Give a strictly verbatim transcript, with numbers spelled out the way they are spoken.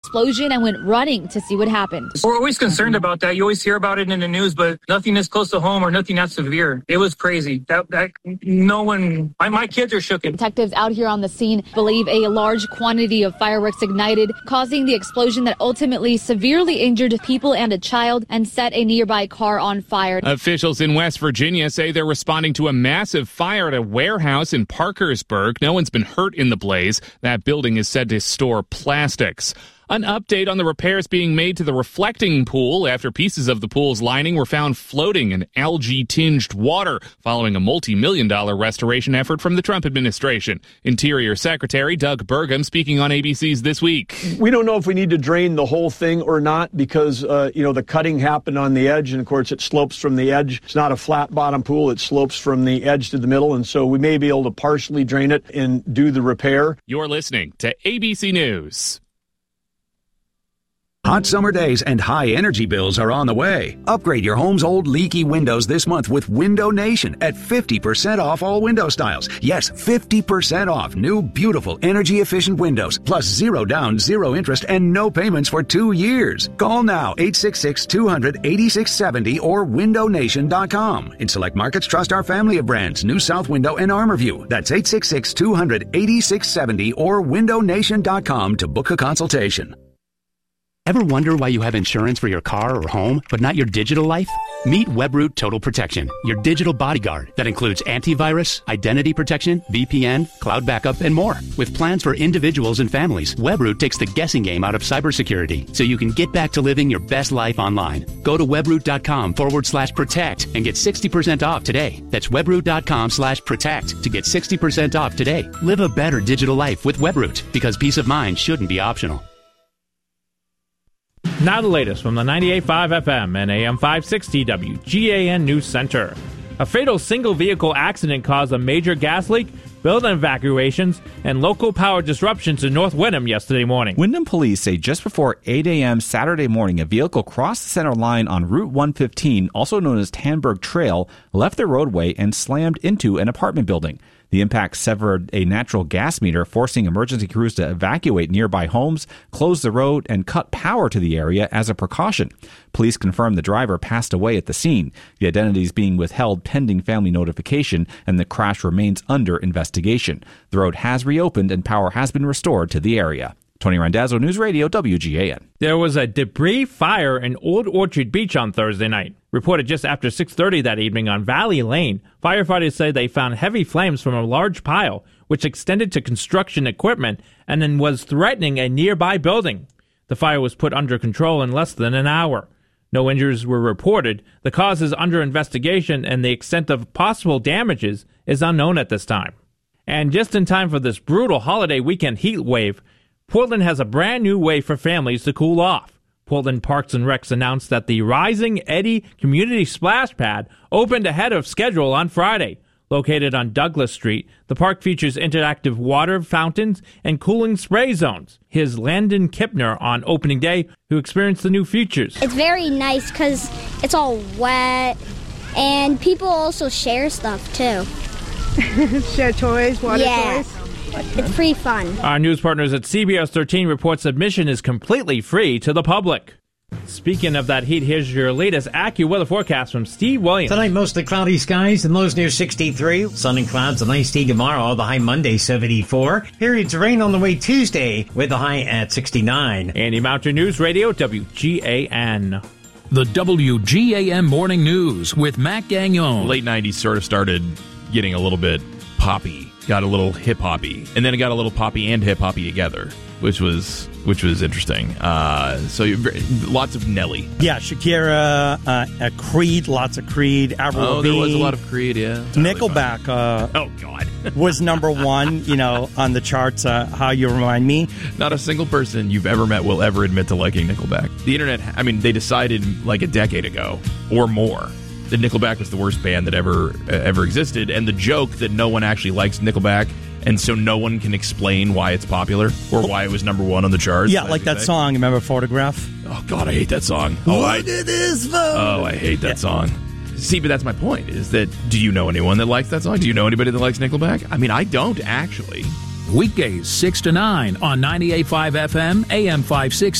explosion and went running to see what happened. We're always concerned about that. You always hear about it in the news, but nothing is close to home or nothing that severe. It was crazy. That, that no one, my, my kids are shook. Detectives out here on the scene believe a large quantity of fireworks ignited, causing the explosion that ultimately severely injured people and a child and set a nearby car on fire. Officials in West Virginia say they're responding to a massive fire at a warehouse in Parkersburg. No one's been hurt in the blaze. That building is said to store plastics. An update on the repairs being made to the reflecting pool after pieces of the pool's lining were found floating in algae-tinged water following a multi-million dollar restoration effort from the Trump administration. Interior Secretary Doug Burgum speaking on A B C's This Week. We don't know if we need to drain the whole thing or not because, uh, you know, the cutting happened on the edge, and, of course, it slopes from the edge. It's not a flat-bottom pool. It slopes from the edge to the middle, and so we may be able to partially drain it and do the repair. You're listening to A B C News. Hot summer days and high energy bills are on the way. Upgrade your home's old leaky windows this month with Window Nation at fifty percent off all window styles. Yes, fifty percent off new, beautiful, energy-efficient windows, plus zero down, zero interest, and no payments for two years. Call now, eight six six, two hundred, eighty-six seventy or window nation dot com. In select markets, trust our family of brands, New South Window and Armorview. That's eight six six, two hundred, eighty-six seventy or window nation dot com to book a consultation. Ever wonder why you have insurance for your car or home, but not your digital life? Meet Webroot Total Protection, your digital bodyguard that includes antivirus, identity protection, V P N, cloud backup, and more. With plans for individuals and families, Webroot takes the guessing game out of cybersecurity so you can get back to living your best life online. Go to webroot.com forward slash protect and get sixty percent off today. That's webroot.com slash protect to get sixty percent off today. Live a better digital life with Webroot because peace of mind shouldn't be optional. Now the latest from the ninety-eight point five F M and A M five sixty W G A N News Center. A fatal single-vehicle accident caused a major gas leak, building evacuations, and local power disruptions in North Windham yesterday morning. Windham police say just before eight a.m. Saturday morning, a vehicle crossed the center line on Route one fifteen, also known as Tanberg Trail, left the roadway and slammed into an apartment building. The impact severed a natural gas meter, forcing emergency crews to evacuate nearby homes, close the road, and cut power to the area as a precaution. Police confirmed the driver passed away at the scene. The identity is being withheld pending family notification, and the crash remains under investigation. The road has reopened and power has been restored to the area. Tony Randazzo, News Radio, W G A N. There was a debris fire in Old Orchard Beach on Thursday night. Reported just after six thirty that evening on Valley Lane, firefighters say they found heavy flames from a large pile, which extended to construction equipment and then was threatening a nearby building. The fire was put under control in less than an hour. No injuries were reported. The cause is under investigation, and the extent of possible damages is unknown at this time. And just in time for this brutal holiday weekend heat wave, Portland has a brand new way for families to cool off. Portland Parks and Recs announced that the Rising Eddy Community Splash Pad opened ahead of schedule on Friday. Located on Douglas Street, the park features interactive water fountains and cooling spray zones. Here's Landon Kipner on opening day, who experienced the new features. It's very nice because it's all wet, and people also share stuff, too. Share toys, water yeah. toys? It's pretty fun. Our news partners at C B S thirteen reports admission is completely free to the public. Speaking of that heat, here's your latest AccuWeather forecast from Steve Williams. Tonight, mostly cloudy skies and lows near sixty-three. Sun and clouds, a nice day tomorrow. The high Monday, seventy-four. Periods of rain on the way Tuesday with a high at sixty-nine. Andy Mountain News Radio, W G A N. The W G A N Morning News with Matt Gagnon. Late nineties sort of started getting a little bit poppy. Got a little hip-hoppy, and then it got a little poppy and hip-hoppy together, which was which was interesting. Uh, so you, lots of Nelly. Yeah, Shakira, uh, uh, Creed, lots of Creed, Avril Oh, Lavigne. there was a lot of Creed, yeah. Nickelback uh, oh, God. was number one, you know, on the charts, uh, How You Remind Me. Not a single person you've ever met will ever admit to liking Nickelback. The internet, I mean, they decided like a decade ago or more that Nickelback was the worst band that ever uh, ever existed, and the joke that no one actually likes Nickelback, and so no one can explain why it's popular or why it was number one on the charts. Yeah, like that say. song, remember Photograph? Oh, God, I hate that song. Oh, What I, it is for? oh, I hate that Yeah. song. See, but that's my point, is that, do you know anyone that likes that song? Do you know anybody that likes Nickelback? I mean, I don't, actually. Weekdays, six to nine on ninety-eight point five F M, A M five sixty.